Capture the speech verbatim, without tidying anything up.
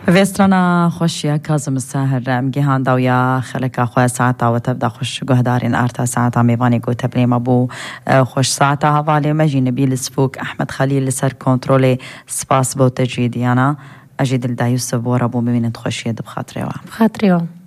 فيسترنا خوشيا كاظم الساهر مجيهان داويا خلك أخوة ساعتا وتبدأ خوش جهدارين أرتا ساعتا ميباني قو تبليم أبو خوش ساعتا هفالي مجي نبيل سفوك أحمد خليل لسر كنترولي سباس بو تجريدي أنا أجيد الدا يوسف ورابو مبين خوشيا دبخاطريوا بخاطريوا